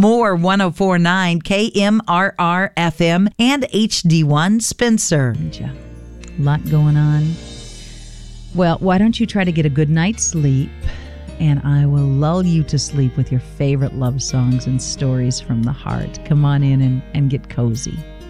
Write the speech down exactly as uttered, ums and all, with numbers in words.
More one oh four point nine K M R R F M and H D one Spencer. A lot going on. Well, why don't you try to get a good night's sleep, and I will lull you to sleep with your favorite love songs and stories from the heart. Come on in and, and get cozy.